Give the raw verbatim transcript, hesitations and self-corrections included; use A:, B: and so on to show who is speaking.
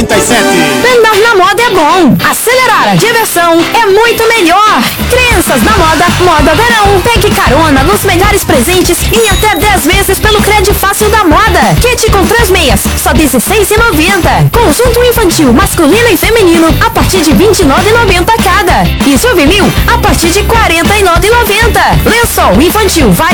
A: trinta e sete.
B: Andar na moda é bom. Acelerar a diversão é muito melhor. Crenças na moda, moda verão. Pegue carona nos melhores presentes em até dez vezes pelo crédito fácil da moda. Kit com três meias, só dezesseis reais e noventa centavos. Conjunto infantil, masculino e feminino, a partir de vinte e nove reais e noventa centavos cada. E juvenil, a partir de quarenta e nove reais e noventa centavos. Lençol infantil, vai